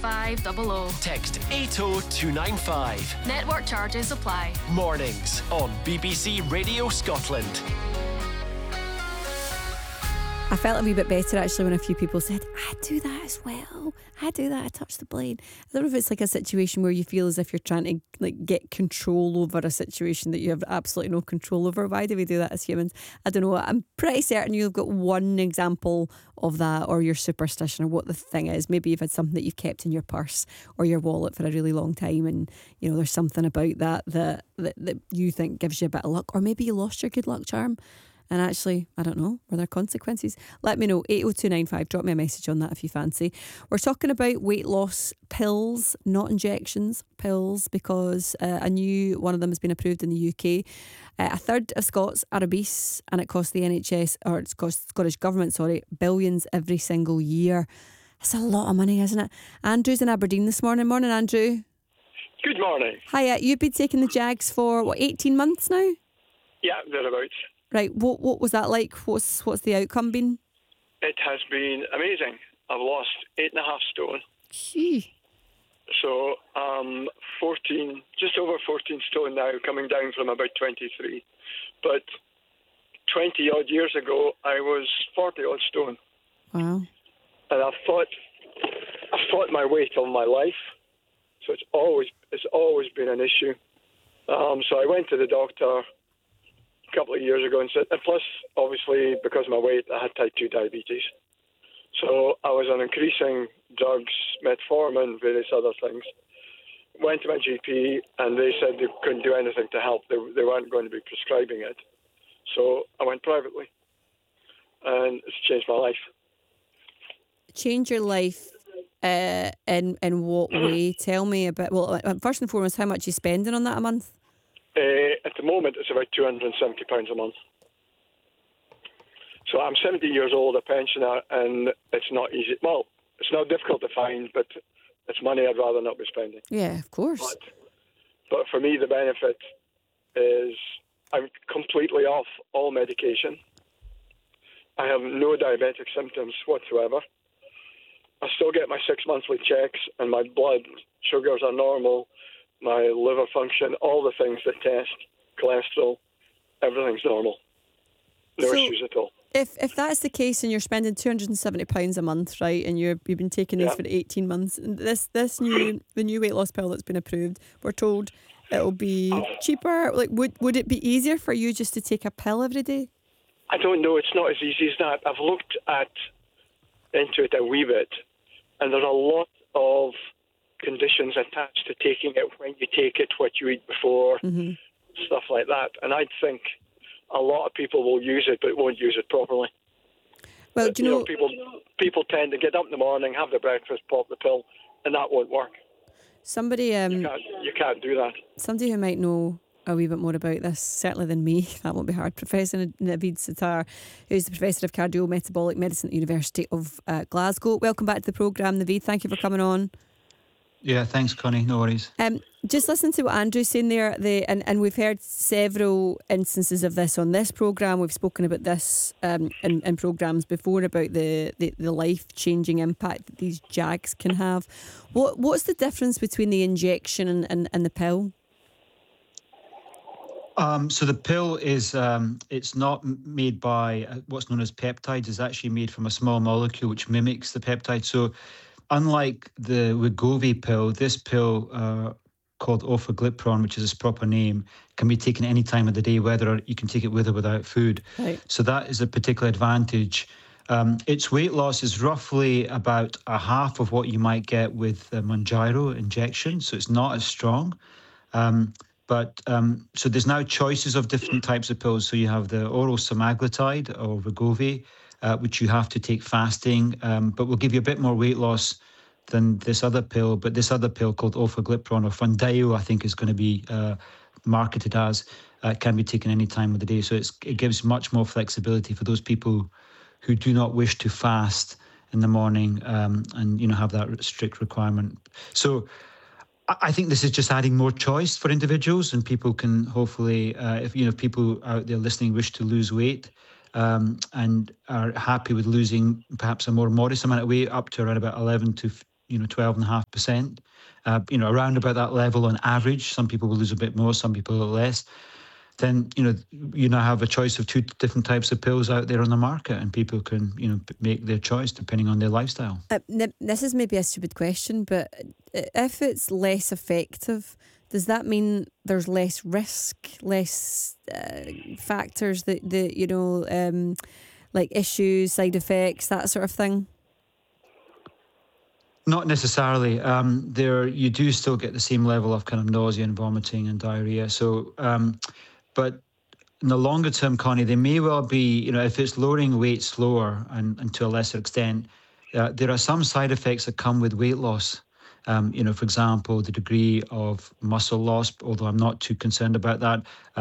29500. Text 80295. Network charges apply. Mornings on BBC Radio Scotland. I felt a wee bit better actually when a few people said, I do that as well. I do that, I touch the blade. I don't know if it's like a situation where you feel as if you're trying to like get control over a situation that you have absolutely no control over. Why do we do that as humans? I don't know. I'm pretty certain you've got one example of that, or your superstition, or what the thing is. Maybe you've had something that you've kept in your purse or your wallet for a really long time, and you know there's something about that you think gives you a bit of luck, or maybe you lost your good luck charm. And actually, I don't know, were there consequences? Let me know, 80295, drop me a message on that if you fancy. We're talking about weight loss pills, not injections, pills, because a new one of them has been approved in the UK. A third of Scots are obese, and it costs the NHS, or it's cost Scottish Government, billions every single year. It's a lot of money, isn't it? Andrew's in Aberdeen this morning. Morning, Andrew. Good morning. Hiya, you've been taking the Jags for, 18 months now? Yeah, thereabouts. Right, what was that like? What's the outcome been? It has been amazing. I've lost 8.5 stone. Gee. So 14, just over 14 stone now, coming down from about 23. But 20 odd years ago, I was 40 odd stone. Wow. And I've fought my weight all my life. So it's always been an issue. So I went to the doctor a couple of years ago and said, and plus, obviously, because of my weight, I had type 2 diabetes. So I was on increasing drugs, metformin, various other things. Went to my GP and they said they couldn't do anything to help. They weren't going to be prescribing it. So I went privately and it's changed my life. Change your life in what way? Tell me a bit. Well, first and foremost, how much are you spending on that a month? At the moment, it's about £270 a month. So I'm 70 years old, a pensioner, and it's not easy. Well, it's not difficult to find, but it's money I'd rather not be spending. Yeah, of course. But for me, the benefit is I'm completely off all medication. I have no diabetic symptoms whatsoever. I still get my 6 monthly checks, and my blood sugars are normal. My liver function, all the things that test, cholesterol, everything's normal. No issues at all. If that's the case and you're spending £270 a month, right, and you've been taking this for 18 months, and the new weight loss pill that's been approved, we're told it'll be cheaper. Like, would it be easier for you just to take a pill every day? I don't know. It's not as easy as that. I've looked into it a wee bit, and there's a lot of conditions attached to taking it, when you take it, what you eat before, stuff like that. And I think a lot of people will use it, but won't use it properly. Well, do you know, people tend to get up in the morning, have their breakfast, pop the pill, and that won't work. Somebody, you can't do that. Somebody who might know a wee bit more about this, certainly than me, that won't be hard. Professor Naveed Sattar, who's the Professor of Cardiometabolic Medicine at the University of Glasgow. Welcome back to the programme, Naveed. Thank you for coming on. Yeah, thanks, Connie. No worries. Just listen to what Andrew's saying there. And we've heard several instances of this on this programme. We've spoken about this in programmes before about the life-changing impact that these Jags can have. What's the difference between the injection and the pill? So the pill is, it's not made by what's known as peptides. It's actually made from a small molecule which mimics the peptide. So unlike the Wegovy pill, this pill called Orforglipron, which is its proper name, can be taken any time of the day, whether you can take it with or without food. Right. So that is a particular advantage. Its weight loss is roughly about a half of what you might get with the Mounjaro injection, so it's not as strong. So there's now choices of different types of pills. So you have the oral semaglutide or Wegovy, which you have to take fasting, but will give you a bit more weight loss than this other pill. But this other pill called Orforglipron, or Foundayo, I think is going to be marketed as, can be taken any time of the day. So it gives much more flexibility for those people who do not wish to fast in the morning and have that strict requirement. So I think this is just adding more choice for individuals, and people can hopefully, if people out there listening wish to lose weight and are happy with losing perhaps a more modest amount of weight, up to around about 11 to 12.5%. Around about that level on average. Some people will lose a bit more, some people a little less. Then you now have a choice of 2 different types of pills out there on the market, and people can make their choice depending on their lifestyle. This is maybe a stupid question, but if it's less effective, does that mean there's less risk, less factors that like issues, side effects, that sort of thing? Not necessarily. You do still get the same level of kind of nausea and vomiting and diarrhea. So, but in the longer term, Connie, they may well be, if it's lowering weight slower and to a lesser extent, there are some side effects that come with weight loss. For example, the degree of muscle loss, although I'm not too concerned about that.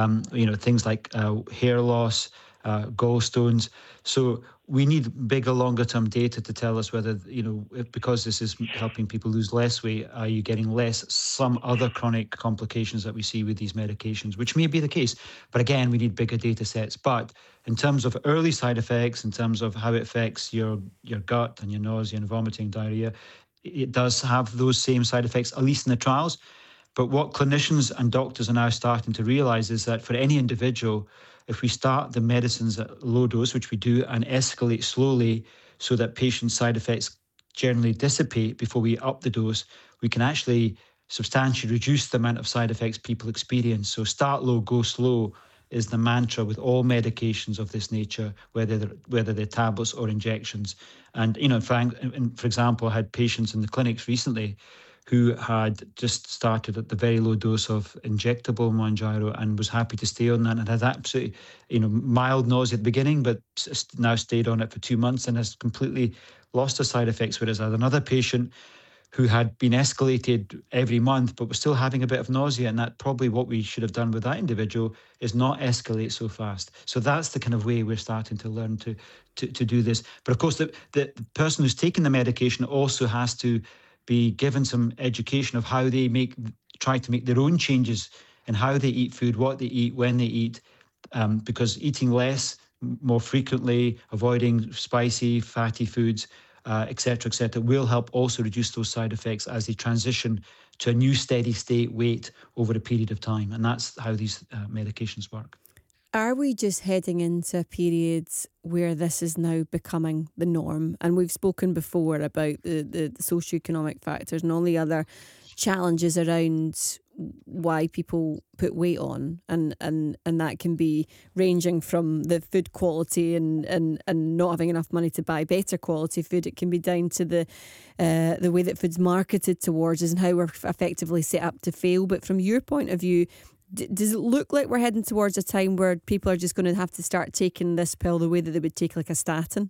Things like hair loss, gallstones. So we need bigger, longer-term data to tell us whether, because this is helping people lose less weight, are you getting less some other chronic complications that we see with these medications, which may be the case. But again, we need bigger data sets. But in terms of early side effects, in terms of how it affects your gut and your nausea and vomiting, diarrhea, it does have those same side effects, at least in the trials. But what clinicians and doctors are now starting to realize is that for any individual, if we start the medicines at low dose, which we do, and escalate slowly so that patient side effects generally dissipate before we up the dose, we can actually substantially reduce the amount of side effects people experience. So start low, go slow is the mantra with all medications of this nature, whether they're tablets or injections. And, for example, I had patients in the clinics recently who had just started at the very low dose of injectable Mounjaro and was happy to stay on that and had absolutely, mild nausea at the beginning, but now stayed on it for 2 months and has completely lost her side effects. Whereas I had another patient who had been escalated every month, but was still having a bit of nausea. And that probably what we should have done with that individual is not escalate so fast. So that's the kind of way we're starting to learn to do this. But of course, the person who's taking the medication also has to be given some education of how they try to make their own changes in how they eat food, what they eat, when they eat, because eating less, more frequently, avoiding spicy, fatty foods, et cetera, will help also reduce those side effects as they transition to a new steady state weight over a period of time. And that's how these medications work. Are we just heading into a period where this is now becoming the norm? And we've spoken before about the socioeconomic factors and all the other challenges around why people put weight on, and that can be ranging from the food quality and not having enough money to buy better quality food. It can be down to the way that food's marketed towards us and how we're effectively set up to fail. But from your point of view, does it look like we're heading towards a time where people are just going to have to start taking this pill the way that they would take like a statin?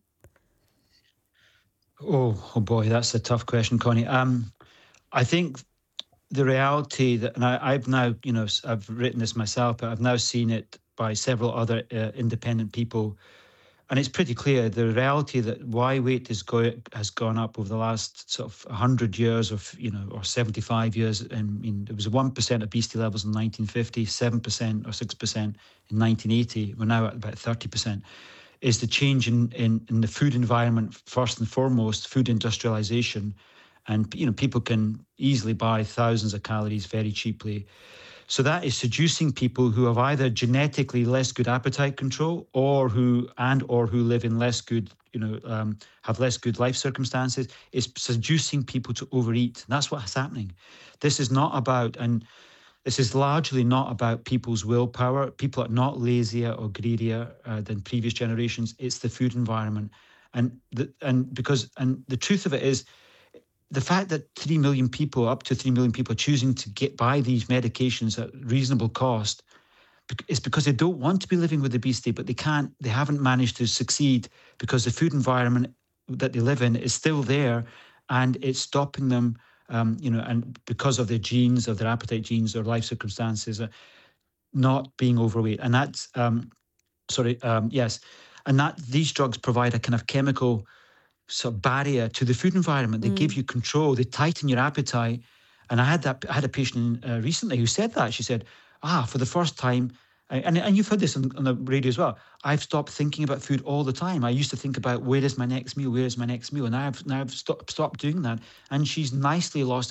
Oh boy, that's a tough question, Connie. I think the reality that, and I've now, I've written this myself, but I've now seen it by several other independent people. And it's pretty clear, the reality that why weight has gone up over the last sort of 100 years or 75 years. I mean, there was a 1% obesity levels in 1950, 7% or 6% in 1980. We're now at about 30%. Is the change in the food environment, first and foremost, food industrialization. And, people can easily buy thousands of calories very cheaply. So that is seducing people who have either genetically less good appetite control or who live in less good, have less good life circumstances. It's seducing people to overeat. That's what's happening. This is largely not about people's willpower. People are not lazier or greedier than previous generations. It's the food environment. And the truth of it is, the fact that up to 3 million people are choosing to buy these medications at reasonable cost is because they don't want to be living with obesity, but they haven't managed to succeed because the food environment that they live in is still there and it's stopping them, and because of their genes, of their appetite genes, their life circumstances, not being overweight. And that's, and that these drugs provide a kind of chemical sort of barrier to the food environment. They give you control. They tighten your appetite. And I had a patient recently who said that. She said, for the first time, And you've heard this on the radio as well. I've stopped thinking about food all the time. I used to think about where is my next meal, and now I've stopped doing that. And she's nicely lost